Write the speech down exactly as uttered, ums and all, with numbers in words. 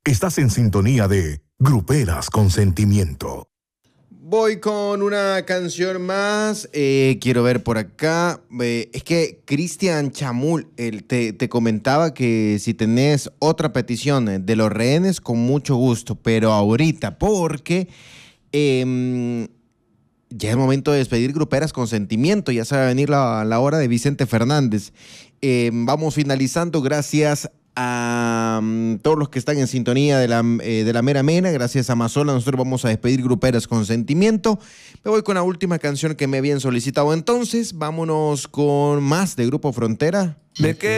Estás en sintonía de Gruperas con Sentimiento. Voy con una canción más. Eh, quiero ver por acá. Eh, es que Cristian Chamul él te, te comentaba que si tenés otra petición de los rehenes, con mucho gusto. Pero ahorita, porque eh, ya es momento de despedir Gruperas con Sentimiento. Ya se va a venir la, la hora de Vicente Fernández. Eh, vamos finalizando. Gracias a um, todos los que están en sintonía de la, eh, de la Mera Mena. Gracias a Mazola. Nosotros vamos a despedir Gruperas con Sentimiento. Me voy con la última canción que me habían solicitado. Entonces, vámonos con más de Grupo Frontera. Me quedo